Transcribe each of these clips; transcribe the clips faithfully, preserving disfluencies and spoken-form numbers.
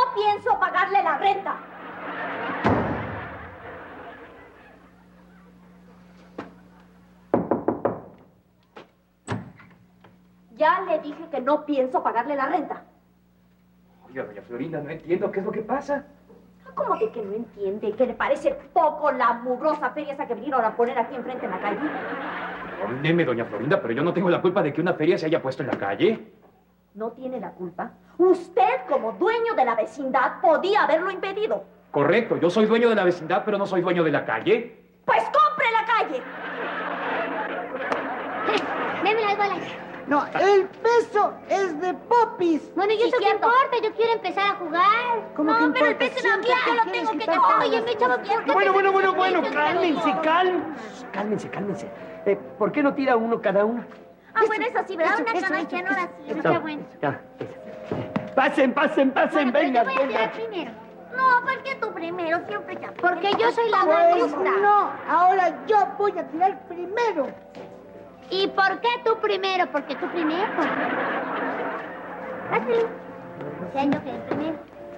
pienso pagarle la renta. Ya le dije que no pienso pagarle la renta. Oiga, doña Florinda, no entiendo qué es lo que pasa. ¿Cómo de que no entiende? ¿Que le parece poco la mugrosa feria esa que vinieron a poner aquí enfrente en la calle? Perdóneme, doña Florinda, pero yo no tengo la culpa de que una feria se haya puesto en la calle. ¿No tiene la culpa? Usted, como dueño de la vecindad, podía haberlo impedido. Correcto, yo soy dueño de la vecindad, pero no soy dueño de la calle. ¡Pues compre la calle! Deme las bolas. No, el peso es de Popis. Bueno, ¿y Sí, eso qué cierto. importa? Yo quiero empezar a jugar. ¿Cómo No, que pero el importa? peso también Siempre yo lo quieres tengo que quitar tomar. todas Oye, las mi chavo, cosas. ¿por qué Bueno, te bueno, bueno, metes bueno, en el cálmense, juego? cálmense, cálmense, cálmense. Eh, ¿Por qué no tira uno cada uno? Ah, bueno, eso sí, ¿verdad? Eso, Una eso, canasta, eso, no la eso, sí, eso. está bueno. Ya, eso. Pasen, pasen, pasen, Bueno, pero vengan, yo voy a tirar vengan. primero. No, ¿por qué tú primero? Siempre ya. Porque yo soy la Pues maestra. no, ahora yo voy a tirar primero. ¿Y por qué tú primero? Porque tú primero. Hazlo. O sea, yo que primero.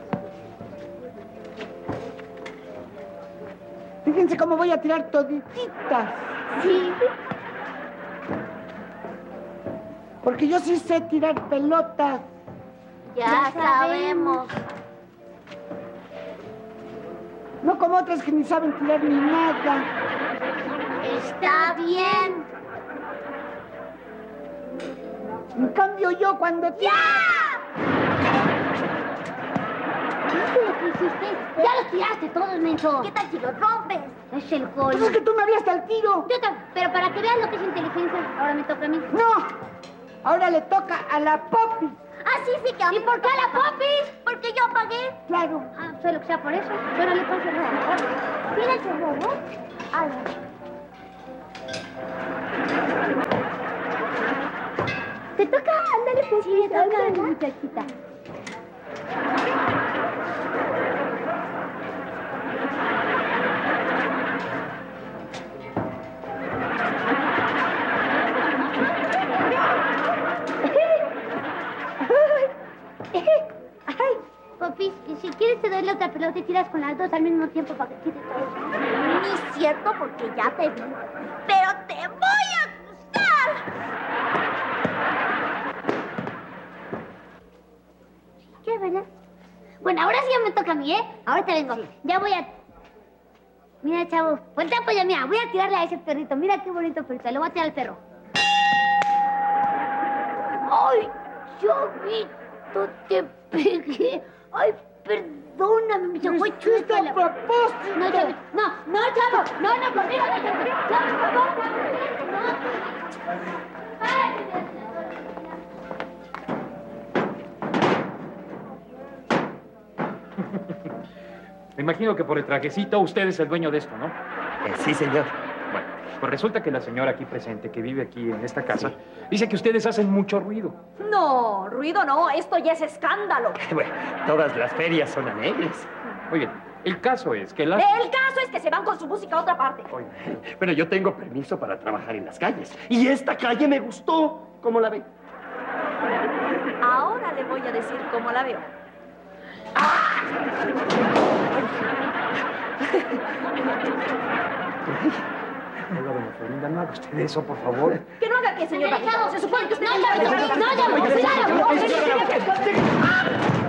Fíjense cómo voy a tirar todititas. Sí. Porque yo sí sé tirar pelotas. Ya, sabemos. No como otras que ni saben tirar ni nada. Está bien. En cambio yo cuando tiro... ¿Viste lo que hiciste? Ya los tiraste todos, menso. ¿Qué tal si lo rompes? Es el Pues es gol. que tú me hablaste al tiro. Yo ta- Pero para que veas lo que es inteligencia, ahora me toca a mí. No, ahora le toca a la Poppy. Ah, sí, sí, que a mí. ¿Y por qué a la Popis? Porque yo pagué. Claro. Ah, solo que sea por eso. Yo no le paso nada. Mira ese robo. A ver. Te toca, ándale, pues. Sí, te toca, ándale, muchachita. Ay, Popis, y si quieres te doy la otra pelota y tiras con las dos al mismo tiempo para que quite todo. Ni cierto, porque ya te vi. Pero te voy a gustar. ¿Qué, verdad? Bueno, ahora sí ya me toca a mí, ¿eh? Ahorita vengo. Ya voy a... Mira, chavo, ponte a apoyar, mira, voy a tirarle a ese perrito. Mira qué bonito perrito, le voy a tirar al perro. ¡Ay, chavito, te pegué! ¡Ay, perdóname, mi chavo! Es que es a propósito. No, chavo, no, no, chavo, no, no, conmigo, no, chavo, no, por favor, chavo, no. Ay, Me imagino que por el trajecito usted es el dueño de esto, ¿no? Eh, sí, señor. Bueno, pues resulta que la señora aquí presente, que vive aquí en esta casa, dice que ustedes hacen mucho ruido. No, ruido no. Esto ya es escándalo. Bueno, todas las ferias son alegres. Oye, el caso es que la... El caso es que se van con su música a otra parte. Oiga, pero yo tengo permiso para trabajar en las calles. Y esta calle me gustó. ¿Cómo la ve? Ahora le voy a decir cómo la veo. Oiga, doña Florinda, no haga usted eso, por favor. Que no haga que, señor Ándale, Paquito. chavo. Se supone que usted... No, chavo, no, chavo, Oiga, chavo, señora, chavo.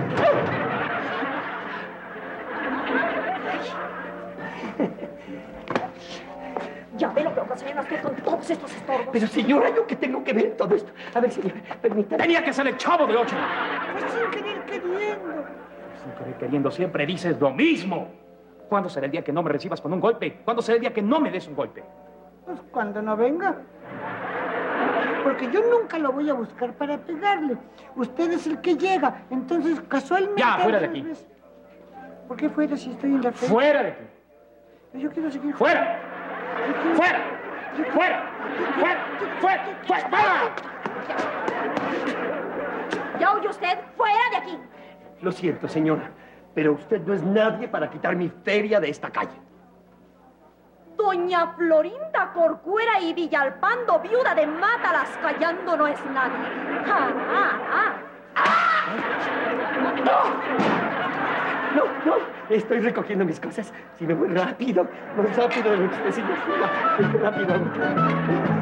Ya ve lo que ocasionan usted con todos estos estorbos. Pero señora, ¿yo qué tengo que ver en todo esto? A ver, señora, permítame. Tenía que ser el chavo de ocho. Pues sin querer queriendo. Sin querer queriendo, siempre dices lo mismo. ¿Cuándo será el día que no me recibas con un golpe? ¿Cuándo será el día que no me des un golpe? Pues cuando no venga. Porque yo nunca lo voy a buscar para pegarle. Usted es el que llega. Entonces, casualmente... Ya, fuera de otras aquí. veces- ¿Por qué fuera si estoy en la feria? ¡Fuera de aquí! Yo quiero seguir... ¡Fuera! ¡Fuera! ¡Fuera! ¡Fuera! ¡Fuera! ¡Fuera! ¡Fuera! ¿Ya oye usted? ¡Fuera de aquí! Lo siento, señora, pero usted no es nadie para quitar mi feria de esta calle. Doña Florinda Corcuera y Villalpando, viuda de Mátalas, callando no es nadie. ¡Ah, ah, ah! ¡Ah! ¡No! No, estoy recogiendo mis cosas. Si me voy rápido, más rápido de lo que usted se imagina. Rápido.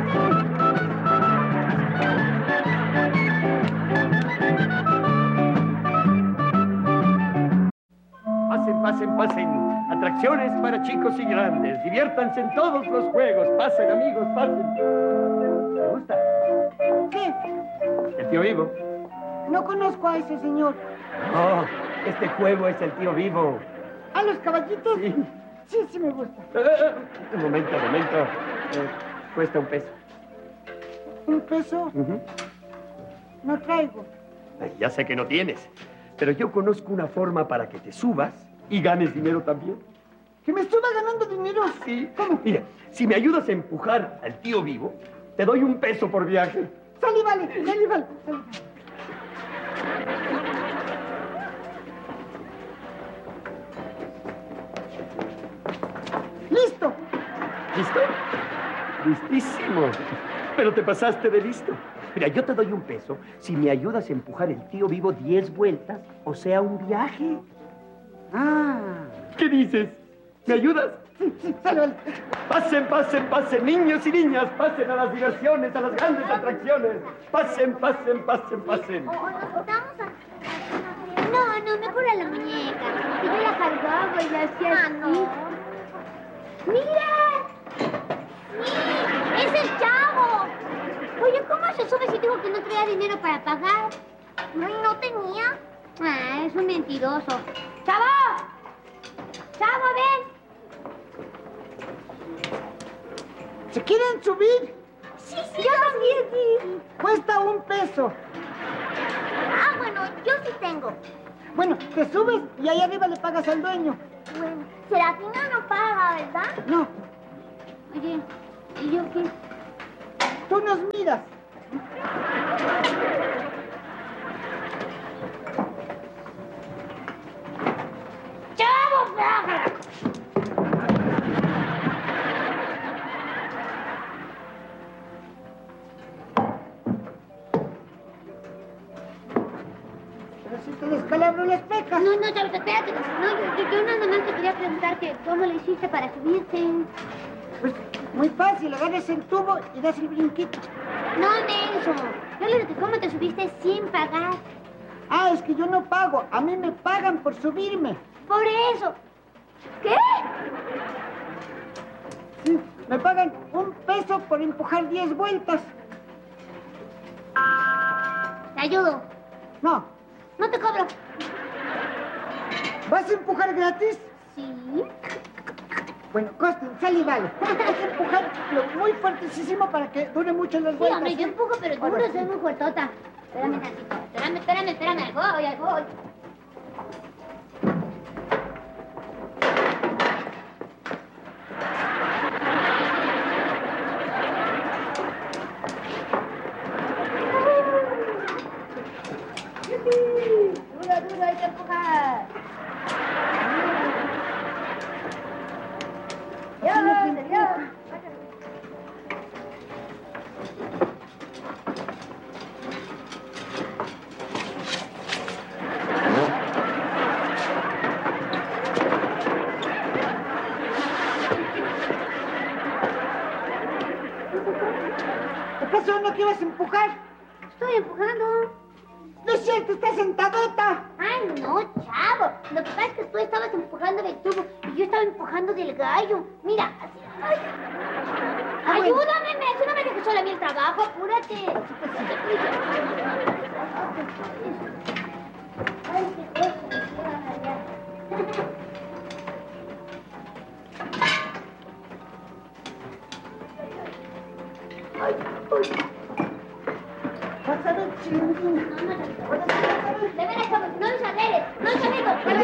Pasen, pasen, pasen. Atracciones para chicos y grandes. Diviértanse en todos los juegos. Pasen, amigos, pasen. ¿Te gusta? ¿Qué? El tío Vivo. No conozco a ese señor. Oh, este juego es el tío Vivo. ¿A los caballitos? Sí. Sí, sí me gusta. Eh, eh, un momento, un momento. Eh, cuesta un peso. ¿Un peso? Uh-huh. No traigo. Ay, ya sé que no tienes, pero yo conozco una forma para que te subas y ganes dinero también. ¿Que me estuve ganando dinero? Sí. ¿Cómo? Mira, si me ayudas a empujar al tío Vivo, te doy un peso por viaje. Sale, vale, sale, vale. Sale, vale. ¡Listo! ¿Listo? Listísimo. Pero te pasaste de listo. Mira, yo te doy un peso si me ayudas a empujar el tío Vivo diez vueltas, o sea, un viaje. Ah. ¿Qué dices? ¿Me ayudas? Sí, sí, sale, vale. Pasen, pasen, pasen, niños y niñas, pasen a las diversiones, a las grandes atracciones. Pasen, pasen, pasen, pasen. O- o- o- Vamos a... No, no, mejor a la muñeca. Que yo la cargaba y la hacía Ah, así. no. ¡Mira! ¡Sí! ¡Es el chavo! Oye, ¿cómo se sube si dijo que no traía dinero para pagar? Ay, no tenía. Ah, es un mentiroso. ¡Chavo! ¡Chavo, ven! ¿Se quieren subir? Sí, sí, yo también, sí. Cuesta un peso. Ah, bueno, yo sí tengo. Bueno, te subes y ahí arriba le pagas al dueño. Bueno, Serafina no paga, ¿verdad? No, Oye, ¿y yo qué? tú nos miras. ¡Chavo, paga! Pero si te descalabro las pecas. No, no, Chavo, espérate. No, yo, yo, yo nada más te quería preguntar que cómo le hiciste para subirte. Pues muy fácil, agarras el tubo y das el brinquito. No, menso. Yo le dije cómo te subiste sin pagar. Ah, es que yo no pago. A mí me pagan por subirme. Por eso. ¿Qué? Sí, me pagan un peso por empujar diez vueltas. Te ayudo. No, No te cobro. ¿vas a empujar gratis? Sí. Bueno, Costa, sale y vale. Hay que empujarlo muy fuertesísimo para que dure mucho las Sí, vueltas. hombre, yo empujo, pero duro, Ahora sí. soy muy fuertota. Espérame tantito. Espérame, espérame, espérame. Ahí voy, ahí voy. Duro, duro, hay que empujar. Así no se Dios, empuja. Dios. ¿Qué pasó? ¿No que ibas a empujar? Estoy empujando. No es cierto, estás sentadota. Ay, no, chavo. Lo que pasa es que tú estabas empujando del tubo y yo estaba empujando del gallo. Mira, así. Ay. Ah, bueno. Ayúdame, Messi, no me dejes sola a mí el trabajo, apúrate. Ay, qué cosa. Ay, ay. Vas a ver, chiringuina. No, no, no. De veras, chavos, no mis aderes, no mis amigos.